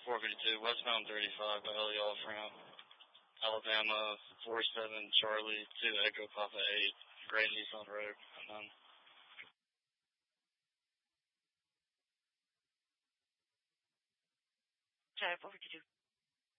452, westbound 35, early off ramp, Alabama, 47 Charlie, 2 Echo Papa 8, Great Nissan Road, and then. Drive 452.